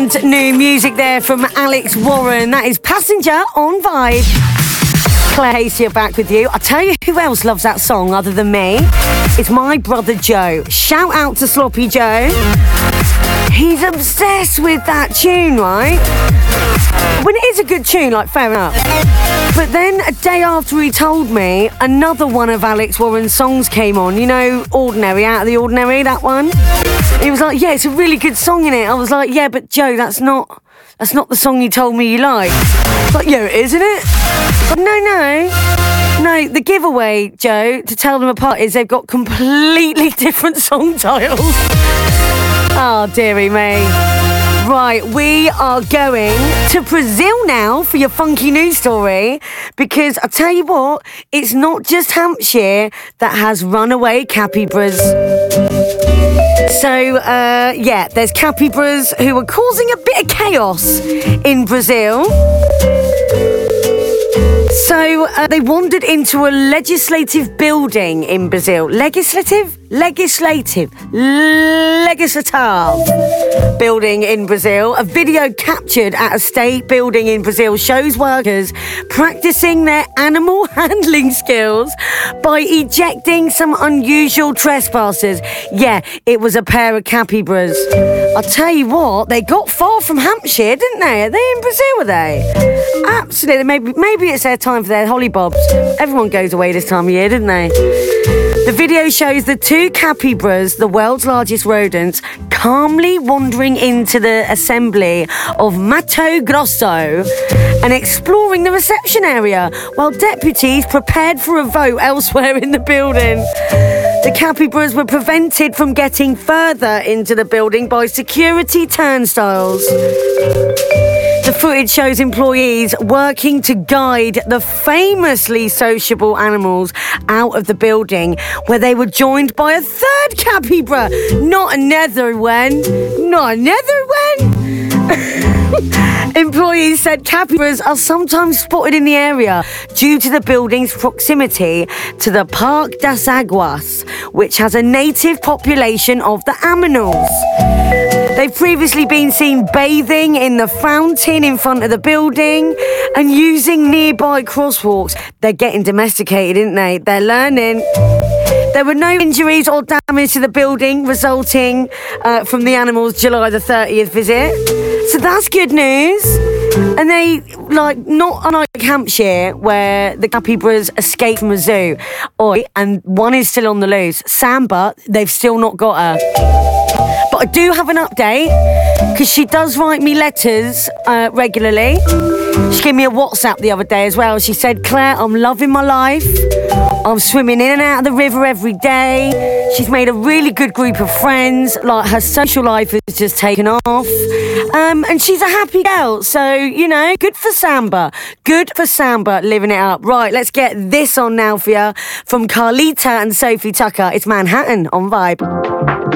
Brand new music there from Alex Warren. That is Passenger on Vibe. Claire Hasty back with you. I'll tell you who else loves that song other than me. It's my brother Joe. Shout out to Sloppy Joe. He's obsessed with that tune, right? When it is a good tune, like, fair enough. But then a day after he told me, another one of Alex Warren's songs came on. You know, Ordinary, Out of the Ordinary, that one? He was like, yeah, it's a really good song, innit? I was like, yeah, but Joe, that's not the song you told me you liked. But yeah, it is, isn't it? But no, the giveaway, Joe, to tell them apart is they've got completely different song titles. Oh, dearie me. Right, we are going to Brazil now for your funky news story, because I'll tell you what, it's not just Hampshire that has runaway capybaras. So, there's capybaras who are causing a bit of chaos in Brazil. So, they wandered into a legislative building in Brazil. Legislative building in Brazil. A video captured at a state building in Brazil shows workers practicing their animal handling skills by ejecting some unusual trespassers. Yeah, it was a pair of capybaras. I'll tell you what, they got far from Hampshire, didn't they? Are they in Brazil, are they? Absolutely. Maybe it's their time for their hollybobs. Everyone goes away this time of year, didn't they? The video shows the two capybaras, the world's largest rodents, calmly wandering into the assembly of Mato Grosso and exploring the reception area while deputies prepared for a vote elsewhere in the building. The capybaras were prevented from getting further into the building by security turnstiles. The footage shows employees working to guide the famously sociable animals out of the building, where they were joined by a third capybara. Not another one. Employees said capybaras are sometimes spotted in the area due to the building's proximity to the Parque das Águas, which has a native population of the aminals. They've previously been seen bathing in the fountain in front of the building and using nearby crosswalks. They're getting domesticated, aren't they? They're learning. There were no injuries or damage to the building resulting from the animals' July the 30th visit. So that's good news. And they, not unlike Hampshire, where the capybaras escaped from a zoo. And one is still on the loose. Samba, they've still not got her. But I do have an update, because she does write me letters regularly. She gave me a WhatsApp the other day as well. She said, Claire, I'm loving my life. I'm swimming in and out of the river every day. She's made a really good group of friends. Like, her social life has just taken off. And she's a happy girl. So, good for Samba. Good for Samba, living it up. Right, let's get this on now for you from Carlita and Sophie Tucker. It's Manhattan on Vibe.